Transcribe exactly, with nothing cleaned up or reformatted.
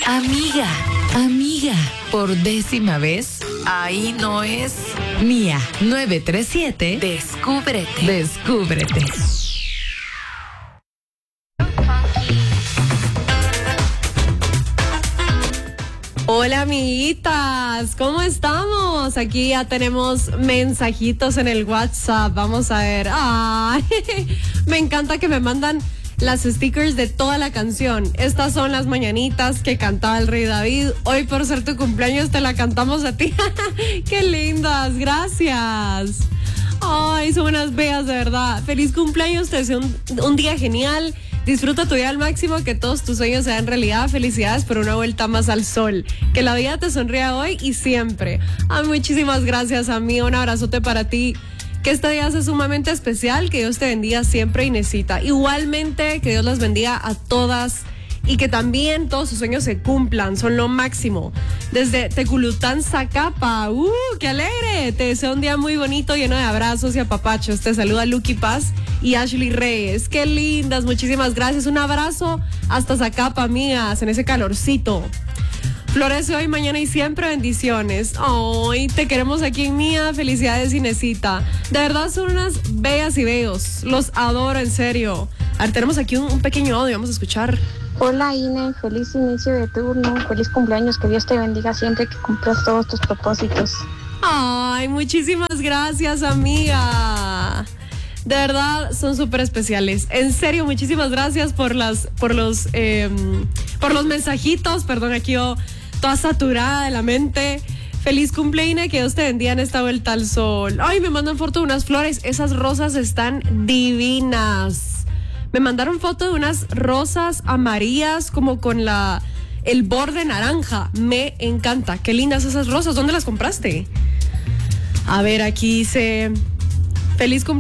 Amiga, amiga, por décima vez, ahí no es Mía nueve tres siete. Descúbrete. Descúbrete. Hola amiguitas, ¿cómo estamos? Aquí ya tenemos mensajitos en el WhatsApp. Vamos a ver. Ay, me encanta que me mandan las stickers de toda la canción. Estas son las mañanitas que cantaba el Rey David. Hoy por ser tu cumpleaños te la cantamos a ti. ¡Qué lindas! Gracias. Ay, son unas bellas de verdad. Feliz cumpleaños, te deseo un, un día genial. Disfruta tu día al máximo, que todos tus sueños sean realidad. Felicidades por una vuelta más al sol. Que la vida te sonría hoy y siempre. Ay, muchísimas gracias, amiga. Un abrazote para ti. Que este día sea sumamente especial. Que Dios te bendiga siempre, Inesita. Igualmente, que Dios las bendiga a todas. Y que también todos sus sueños se cumplan. Son lo máximo. Desde Teculután, Zacapa. ¡Uh, qué alegre! Te deseo un día muy bonito, lleno de abrazos y apapachos. Te saluda Lucky Paz y Ashley Reyes. ¡Qué lindas! Muchísimas gracias. Un abrazo hasta Zacapa, amigas, en ese calorcito. Florece hoy, mañana y siempre. Bendiciones. Ay, te queremos aquí en Mía. Felicidades, Inesita. De verdad son unas bellas y bellos. Los adoro, en serio. A ver, tenemos aquí un, un pequeño audio. Vamos a escuchar. Hola, Ine. Feliz inicio de turno. Feliz cumpleaños. Que Dios te bendiga siempre, que cumplas todos tus propósitos. Ay, muchísimas gracias, amiga. De verdad, son súper especiales. En serio, muchísimas gracias por las, por los, eh, por los mensajitos. Perdón, aquí yo toda saturada de la mente. Feliz cumpleaños, que Dios te bendiga en esta vuelta al sol. Ay, me mandan foto de unas flores. Esas rosas están divinas. Me mandaron foto de unas rosas amarillas como con la, el borde naranja. Me encanta. Qué lindas esas rosas. ¿Dónde las compraste? A ver, aquí dice: feliz cumpleaños.